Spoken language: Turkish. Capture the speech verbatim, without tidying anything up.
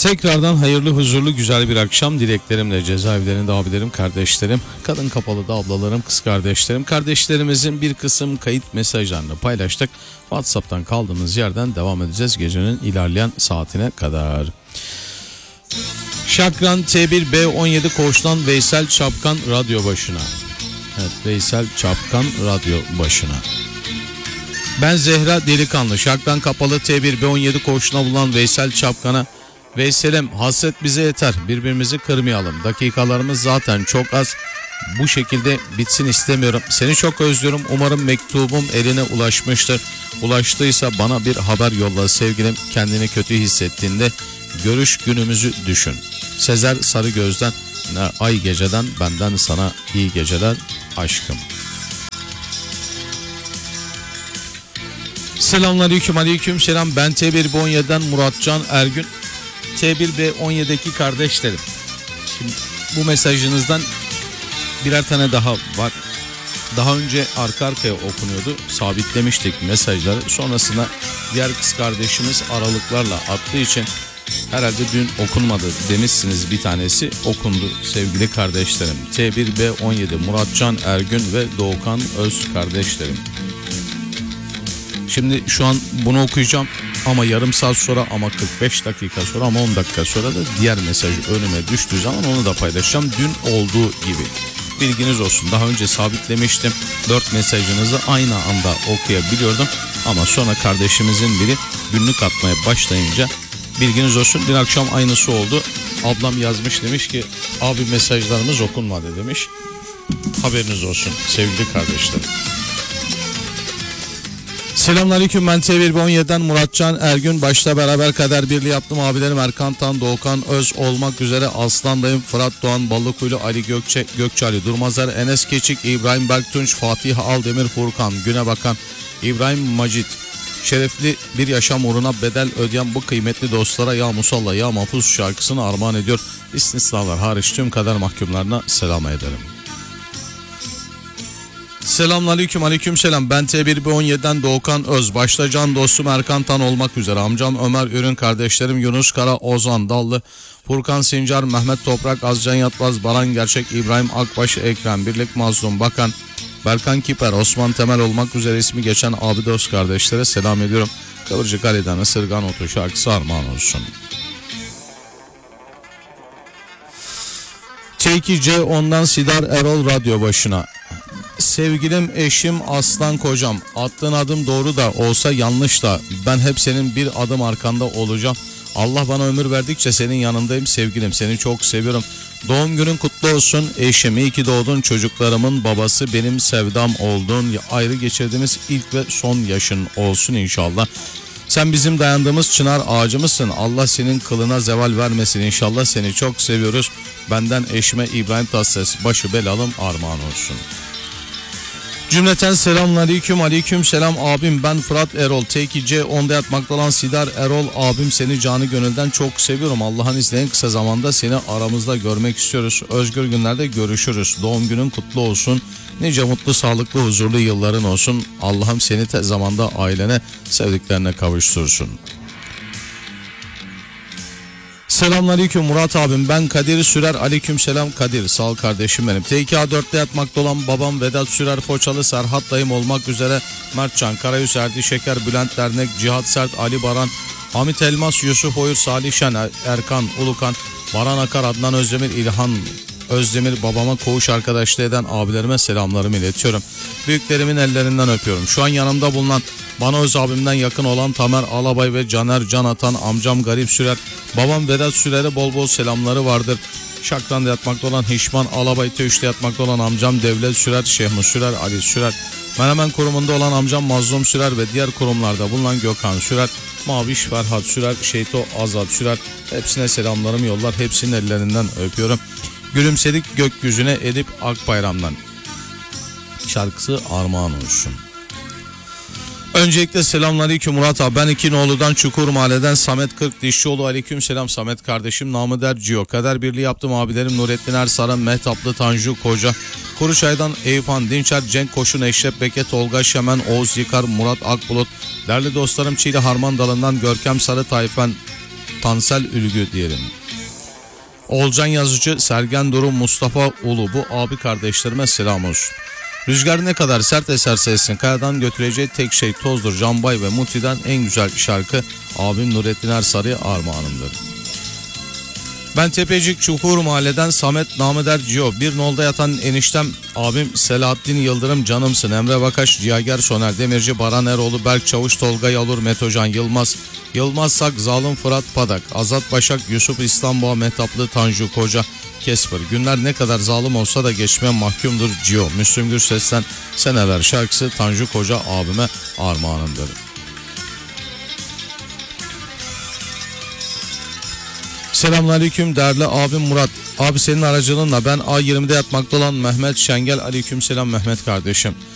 Tekrardan hayırlı, huzurlu, güzel bir akşam dileklerimle cezaevlerinde abilerim, kardeşlerim, kadın kapalı da ablalarım, kız kardeşlerim, kardeşlerimizin bir kısım kayıt mesajlarını paylaştık. WhatsApp'tan kaldığımız yerden devam edeceğiz gecenin ilerleyen saatine kadar. Şakran T bir B on yedi Koç'tan Veysel Çapkan radyo başına. Evet, Veysel Çapkan radyo başına. Ben Zehra Delikanlı, Şakran kapalı T bir B on yedi Koç'una bulunan Veysel Çapkan'a: Veysel'im, hasret bize yeter, birbirimizi kırmayalım, dakikalarımız zaten çok az, bu şekilde bitsin istemiyorum, seni çok özlüyorum, umarım mektubum eline ulaşmıştır, ulaştıysa bana bir haber yolla sevgilim, kendini kötü hissettiğinde görüş günümüzü düşün. Sezer Sarıgöz'den Ay Gece'den benden sana iyi geceler aşkım. Selamünaleyküm, aleyküm selam. Ben T bir B on yedi'den Muratcan Ergün. T bir B on yedi'deki kardeşlerim, şimdi bu mesajınızdan birer tane daha var. Daha önce arka arkaya okunuyordu, sabitlemiştik mesajları. Sonrasında diğer kız kardeşimiz aralıklarla attığı için herhalde dün okunmadı demişsiniz, bir tanesi okundu sevgili kardeşlerim. T bir B on yedi Muratcan Ergün ve Doğukan Öz kardeşlerim. Şimdi şu an bunu okuyacağım ama yarım saat sonra, ama kırk beş dakika sonra, ama on dakika sonra da diğer mesaj önüme düştüğü zaman onu da paylaşacağım. Dün olduğu gibi. Bilginiz olsun. Daha önce sabitlemiştim. dört mesajınızı aynı anda okuyabiliyordum. Ama sonra kardeşimizin biri günlük atmaya başlayınca, bilginiz olsun, dün akşam aynısı oldu. Ablam yazmış, demiş ki abi mesajlarımız okunmadı demiş. Haberiniz olsun sevgili kardeşlerim. Selamünaleyküm, ben T bir B on yedi'den Muratcan Ergün. Başta beraber kader birliği yaptım abilerim Erkan Tan, Doğukan Öz olmak üzere Aslan dayım, Fırat Doğan, Ballıkuylu, Ali Gökçe, Gökçe Ali Durmazer, Enes Keçik, İbrahim Berktunç, Fatih Aldemir, Furkan Günebakan, İbrahim Macit. Şerefli bir yaşam uğruna bedel ödeyen bu kıymetli dostlara ya Musalla ya Mahfuz şarkısını armağan ediyor. İstisnalar hariç tüm kader mahkumlarına selam ederim. Selamünaleyküm, aleyküm selam. Ben T bir B on yedi'den Doğukan Öz. Başta can dostum Erkan Tan olmak üzere amcam Ömer Ürün, kardeşlerim Yunus Kara, Ozan Dallı, Furkan Sincar, Mehmet Toprak, Azcan Yatmaz, Baran Gerçek, İbrahim Akbaş, Ekrem Birlik, Mazlum Bakan, Berkan Kiper, Osman Temel olmak üzere ismi geçen abi dost kardeşlere selam ediyorum. Kıvırcık Ali'den Isırgan Otu şarkısı armağan olsun. T iki C ondan Sidar Erol radyo başına. Sevgilim, eşim, aslan kocam, attığın adım doğru da olsa yanlış da ben hep senin bir adım arkanda olacağım. Allah bana ömür verdikçe senin yanındayım sevgilim, seni çok seviyorum. Doğum günün kutlu olsun eşim, iyi ki doğdun, çocuklarımın babası, benim sevdam oldun, ayrı geçirdiğimiz ilk ve son yaşın olsun inşallah. Sen bizim dayandığımız çınar ağacımızsın, Allah senin kılına zeval vermesin inşallah, seni çok seviyoruz. Benden eşime İbrahim Tatlıses, başı belalım armağan olsun. Cümleten selamünaleyküm, aleyküm selam abim, ben Fırat Erol, T iki C onda yatmakta olan Sidar Erol abim, seni canı gönülden çok seviyorum. Allah'ın izniyle en kısa zamanda seni aramızda görmek istiyoruz. Özgür günlerde görüşürüz. Doğum günün kutlu olsun. Nice mutlu, sağlıklı, huzurlu yılların olsun. Allah'ım seni tez zamanda ailene, sevdiklerine kavuştursun. Selamünaleyküm Murat abim, ben Kadir Sürer, aleyküm selam Kadir, sağ ol kardeşim benim. T iki A dört'te yatmakta olan babam Vedat Sürer Foçalı, Serhat dayım olmak üzere Mertcan, Karayüz, Erdi Şeker, Bülent Dernek, Cihat Sert, Ali Baran, Hamit Elmas, Yusuf Oyur, Salih Şen, Erkan Ulukan, Baran Akar, Adnan Özdemir, İlhan Özdemir, babama koğuş arkadaşlığı eden abilerime selamlarımı iletiyorum. Büyüklerimin ellerinden öpüyorum. Şu an yanımda bulunan bana öz abimden yakın olan Tamer Alabay ve Caner Can Atan, amcam Garip Sürer, babam Vedat Sürer'e bol bol selamları vardır. Şakran'da yatmakta olan Hişman Alabay, Töğüş'te yatmakta olan amcam Devlet Sürer, Şehmu Sürer, Ali Sürer, Menemen kurumunda olan amcam Mazlum Sürer ve diğer kurumlarda bulunan Gökhan Sürer, Maviş Ferhat Sürer, Şeyto Azat Sürer, hepsine selamlarımı yollar, hepsinin ellerinden öpüyorum. Gülümsedik gökyüzüne Edip Akbayram'dan şarkısı armağan olsun. Öncelikle selamünaleyküm Murat abi, ben İkinoğlu'dan Çukur Mahalle'den Samet Kırk Dişçioğlu, aleyküm selam Samet kardeşim, namı der Cio, kader birliği yaptım abilerim Nurettin Ersaran, Mehtaplı Tanju Koca, Kuruçay'dan Eyüphan Dinçer, Cenk Koşun, Eşref Beke, Tolga Şemen, Oğuz Yıkar, Murat Akbulut, değerli dostlarım Çiğli Harman Dalı'ndan Görkem Sarı Tayfen potansiyel ülgü diyelim. Olcan Yazıcı, Sergen Durum, Mustafa Ulu, bu abi kardeşlerime selam olsun. Rüzgar ne kadar sert eserse essin, kayadan götüreceği tek şey tozdur. Canbay ve Muti'den en güzel şarkı abim Nurettin Ersarı'ya armağanımdır. Ben Tepecik Çukur Mahalle'den Samet Nameder Cio. Bir nolda yatan eniştem abim Selahattin Yıldırım, canımsın. Emre Bakaş, Cihager Soner Demirci, Baran Eroğlu, Berk Çavuş, Tolga Yalur, Metocan Yılmaz, Yılmaz Sak, Zalim Fırat Padak, Azat Başak, Yusuf İstanbul, Metaplı Tanju Koca, Kesper. Günler ne kadar zalim olsa da geçmeye mahkumdur Cio. Müslüm Gürses'ten Seneler şarkısı Tanju Koca abime armağanımdır. Selamünaleyküm değerli abim Murat. Abi senin aracılığınla ben A yirmide yatmakta olan Mehmet Şengel. Aleykümselam Mehmet kardeşim.